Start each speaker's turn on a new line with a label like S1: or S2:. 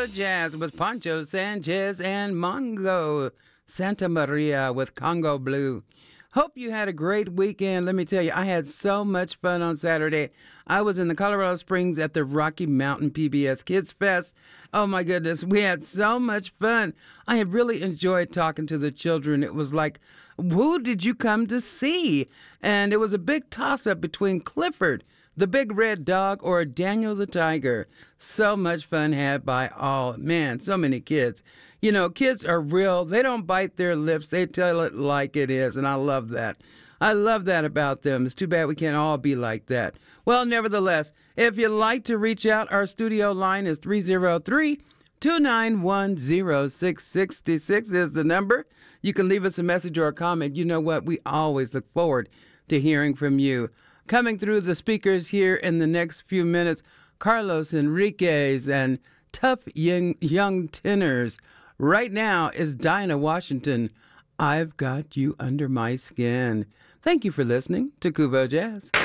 S1: Cuba Jazz with Pancho Sanchez and Mongo Santa Maria with Congo Blue. Hope you had a great weekend. Let me tell you, I had so much fun on Saturday. I was in the Colorado Springs at the Rocky Mountain PBS Kids Fest. Oh my goodness, we had so much fun. I have really enjoyed talking to the children. It was like, who did you come to see? And it was a big toss-up between Clifford, the big red dog, or Daniel the tiger. So much fun had by all. Man, so many kids. You know, kids are real. They don't bite their lips. They tell it like it is, and I love that. I love that about them. It's too bad we can't all be like that. Well, nevertheless, if you'd like to reach out, our studio line is 303-291-0666 is the number. You can leave us a message or a comment. You know what? We always look forward to hearing from you. Coming through the speakers here in the next few minutes, Carlos Enriquez and tough young tenors. Right now is Dinah Washington. I've got you under my skin. Thank you for listening to Cuba Jazz.